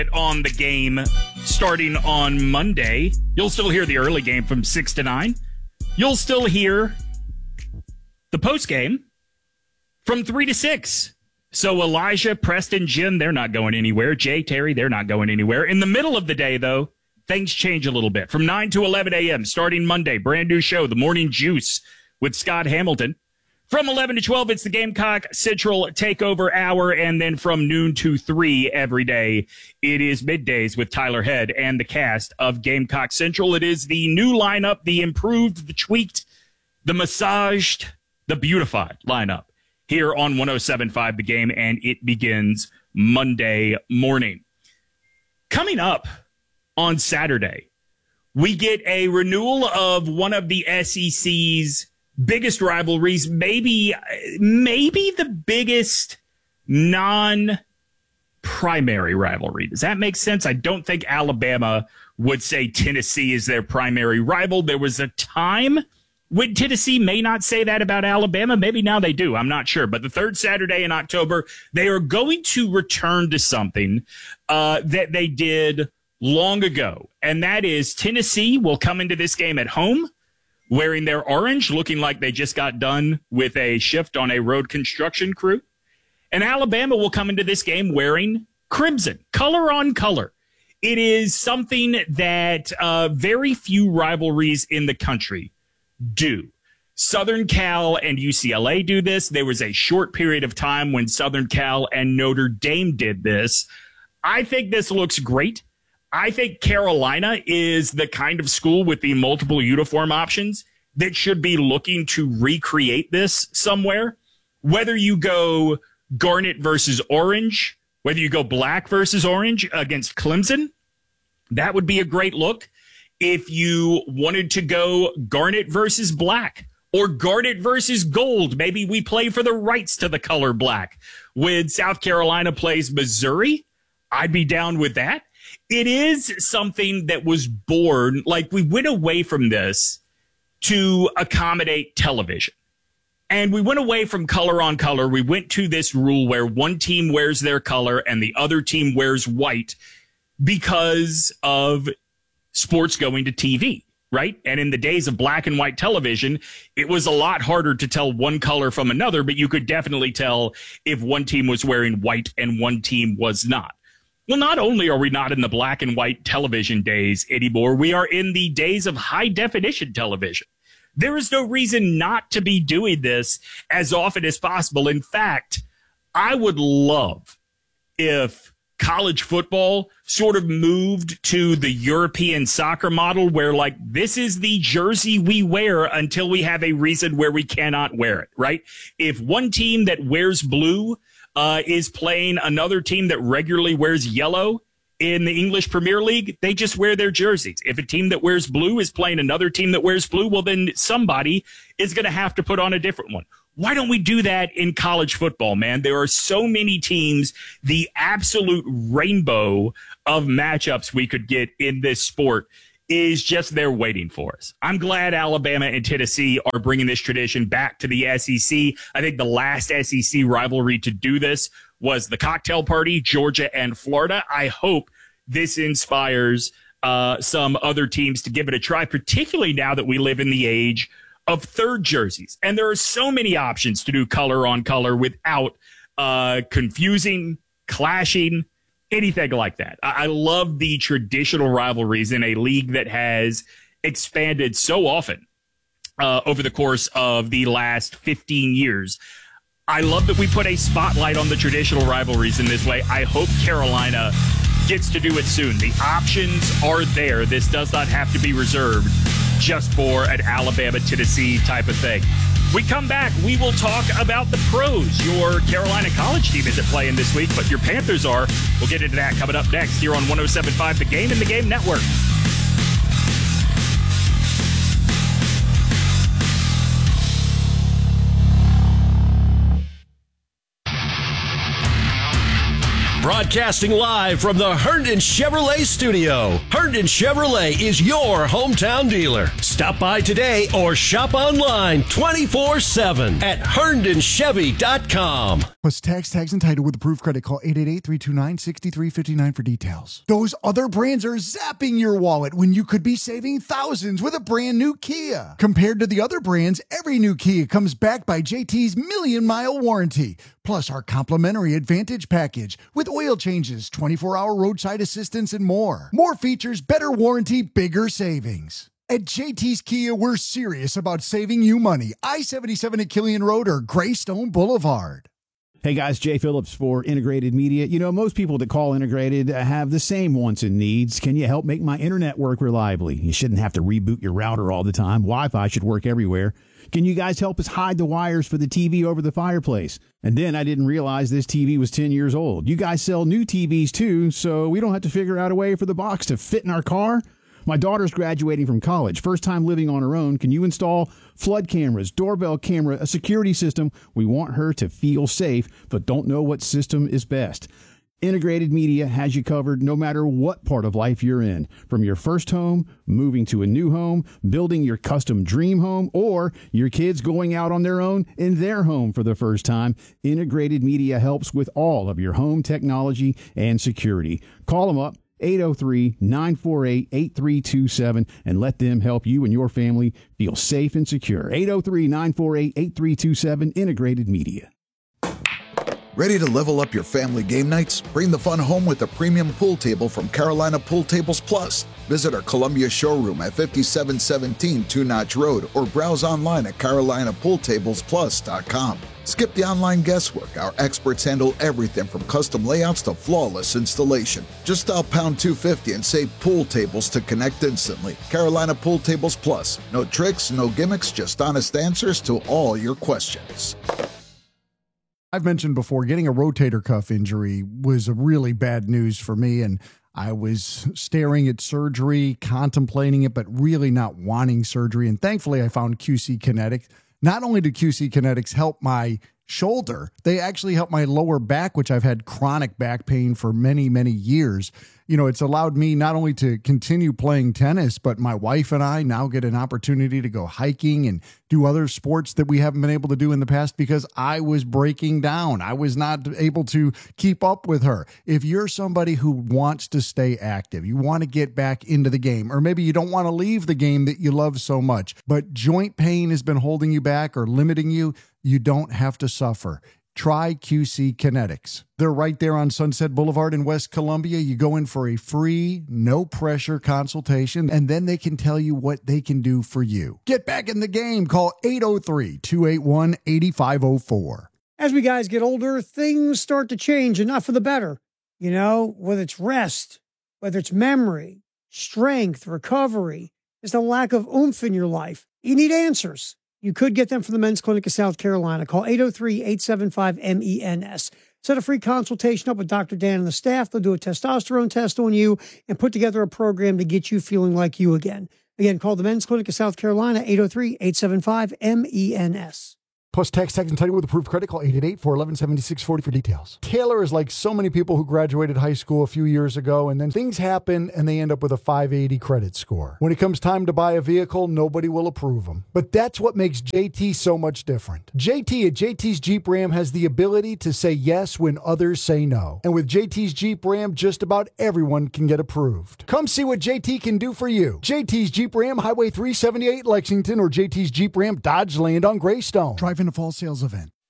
On the game starting on Monday. You'll still hear the early game from 6 to 9. You'll still hear the post game from 3 to 6. So Elijah, Preston, Jim, they're not going anywhere. Jay, Terry, they're not going anywhere. In the middle of the day, though, things change a little bit. From 9 to 11 a.m. starting Monday, brand new show, The Morning Juice with Scott Hamilton. From 11 to 12, it's the Gamecock Central Takeover Hour, and then from noon to 3 every day, it is Middays with Tyler Head and the cast of Gamecock Central. It is the new lineup, the improved, the tweaked, the massaged, the beautified lineup here on 107.5 The Game, and it begins Monday morning. Coming up on Saturday, we get a renewal of one of the SEC's biggest rivalries, maybe the biggest non-primary rivalry. Does that make sense? I don't think Alabama would say Tennessee is their primary rival. There was a time when Tennessee may not say that about Alabama. Maybe now they do. I'm not sure. But the third Saturday in October, they are going to return to something that they did long ago. And that is Tennessee will come into this game at home wearing their orange, looking like they just got done with a shift on a road construction crew. And Alabama will come into this game wearing crimson, color on color. It is something that very few rivalries in the country do. Southern Cal and UCLA do this. There was a short period of time when Southern Cal and Notre Dame did this. I think this looks great. I think Carolina is the kind of school with the multiple uniform options that should be looking to recreate this somewhere. Whether you go garnet versus orange, whether you go black versus orange against Clemson, that would be a great look. If you wanted to go garnet versus black or garnet versus gold, maybe we play for the rights to the color black. When South Carolina plays Missouri, I'd be down with that. It is something that was born, like we went away from this to accommodate television. And we went away from color on color. We went to this rule where one team wears their color and the other team wears white because of sports going to TV, right? And in the days of black and white television, it was a lot harder to tell one color from another, but you could definitely tell if one team was wearing white and one team was not. Well, not only are we not in the black and white television days anymore, we are in the days of high definition television. There is no reason not to be doing this as often as possible. In fact, I would love if college football sort of moved to the European soccer model where, like, this is the jersey we wear until we have a reason where we cannot wear it, right? If one team that wears blue is playing another team that regularly wears yellow in the English Premier League, they just wear their jerseys. If a team that wears blue is playing another team that wears blue, well, then somebody is going to have to put on a different one. Why don't we do that in college football, man? There are so many teams, the absolute rainbow of matchups we could get in this sport is just there waiting for us. I'm glad Alabama and Tennessee are bringing this tradition back to the SEC. I think the last SEC rivalry to do this was the cocktail party, Georgia and Florida. I hope this inspires some other teams to give it a try, particularly now that we live in the age of third jerseys. And there are so many options to do color on color without confusing, clashing, anything like that. I love the traditional rivalries in a league that has expanded so often over the course of the last 15 years. I love that we put a spotlight on the traditional rivalries in this way. I hope Carolina gets to do it soon. The options are there. This does not have to be reserved just for an Alabama-Tennessee type of thing. We come back, we will talk about the pros. Your Carolina college team isn't playing this week, but your Panthers are. We'll get into that coming up next here on 107.5 The Game and The Game Network. Broadcasting live from the Herndon Chevrolet studio. Herndon Chevrolet is your hometown dealer. Stop by today or shop online 24/7 at herndonchevy.com. Plus tax and title with approved credit. Call 888-329-6359 for details. Those other brands are zapping your wallet when you could be saving thousands with a brand new Kia. Compared to the other brands, every new Kia comes backed by JT's million-mile warranty. Plus our complimentary Advantage package with oil changes, 24-hour roadside assistance, and more. More features, better warranty, bigger savings. At JT's Kia, we're serious about saving you money. I-77 at Killian Road or Greystone Boulevard. Hey guys, Jay Phillips for Integrated Media. You know, most people that call Integrated have the same wants and needs. Can you help make my internet work reliably? You shouldn't have to reboot your router all the time. Wi-Fi should work everywhere. Can you guys help us hide the wires for the TV over the fireplace? And then I didn't realize this TV was 10 years old. You guys sell new TVs too, so we don't have to figure out a way for the box to fit in our car? My daughter's graduating from college, first time living on her own. Can you install flood cameras, doorbell camera, a security system? We want her to feel safe, but don't know what system is best. Integrated Media has you covered no matter what part of life you're in. From your first home, moving to a new home, building your custom dream home, or your kids going out on their own in their home for the first time, Integrated Media helps with all of your home technology and security. Call them up. 803-948-8327 and let them help you and your family feel safe and secure. 803-948-8327, Integrated Media. Ready to level up your family game nights? Bring the fun home with a premium pool table from Carolina Pool Tables Plus. Visit our Columbia showroom at 5717 Two Notch Road or browse online at carolinapooltablesplus.com. Skip the online guesswork. Our experts handle everything from custom layouts to flawless installation. Just dial pound 250 and say pool tables to connect instantly. Carolina Pool Tables Plus. No tricks, no gimmicks, just honest answers to all your questions. I've mentioned before, getting a rotator cuff injury was a really bad news for me, and I was staring at surgery, contemplating it, but really not wanting surgery. And thankfully, I found QC Kinetics. Not only did QC Kinetics help my shoulder, they actually helped my lower back, which I've had chronic back pain for many, many years. You know, it's allowed me not only to continue playing tennis, but my wife and I now get an opportunity to go hiking and do other sports that we haven't been able to do in the past because I was breaking down. I was not able to keep up with her. If you're somebody who wants to stay active, you want to get back into the game, or maybe you don't want to leave the game that you love so much, but joint pain has been holding you back or limiting you, you don't have to suffer. Try QC Kinetics. They're right there on Sunset Boulevard in West Columbia. You go in for a free, no-pressure consultation, and then they can tell you what they can do for you. Get back in the game. Call 803-281-8504. As we guys get older, things start to change, and not for the better. You know, whether it's rest, whether it's memory, strength, recovery, just a lack of oomph in your life. You need answers. You could get them from the Men's Clinic of South Carolina. Call 803-875-MENS. Set a free consultation up with Dr. Dan and the staff. They'll do a testosterone test on you and put together a program to get you feeling like you again. Again, call the Men's Clinic of South Carolina, 803-875-MENS. Plus tax and title with approved credit. Call 888-411-7640 for details. Taylor is like so many people who graduated high school a few years ago, and then things happen and they end up with a 580 credit score. When it comes time to buy a vehicle, nobody will approve them. But that's what makes JT so much different. JT at JT's Jeep Ram has the ability to say yes when others say no. And with JT's Jeep Ram, just about everyone can get approved. Come see what JT can do for you. JT's Jeep Ram, Highway 378 Lexington, or JT's Jeep Ram Dodge Land on Greystone. Drive in a fall sales event.